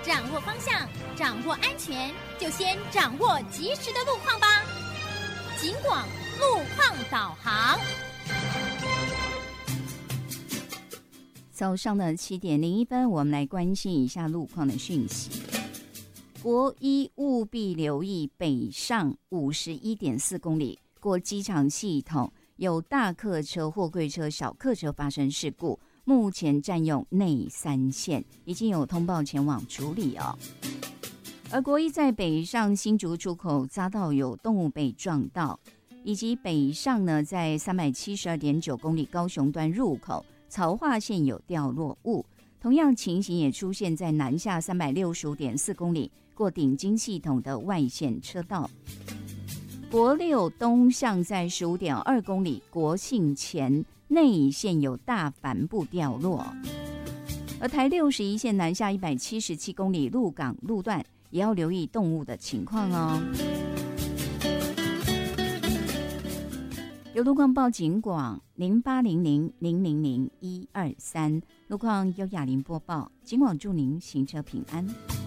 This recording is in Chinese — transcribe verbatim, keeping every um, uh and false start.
掌握方向，掌握安全，就先掌握及时的路况吧。警广路况导航。 早上的七点零一分，我们来关心一下路况的讯息。国一务必留意北上五十一点四公里过机场系统有大客车、货柜车、小客车发生事故，目前占用内三线，已经有通报前往处理哦。而国一在北上新竹出口匝道有动物被撞到，以及北上呢在三百七十二点九公里高雄端入口曹化线有掉落物，同样情形也出现在南下三百六十五点四公里过顶金系统的外线车道。国六东向在十五点二公里国庆前内线有大帆布掉落，而台六十一线南下一百七十七公里鹿港路段也要留意动物的情况哦。有路况报警广零八零零零零零一二三，路况由雅玲播报，警广祝您行车平安。